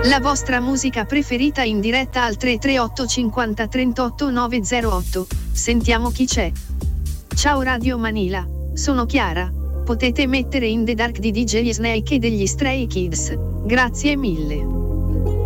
La vostra musica preferita in diretta al 338 50 38 908. Sentiamo chi c'è. Ciao Radio Manila, sono Chiara. Potete mettere In the Dark di DJ Snake e degli Stray Kids. Grazie mille.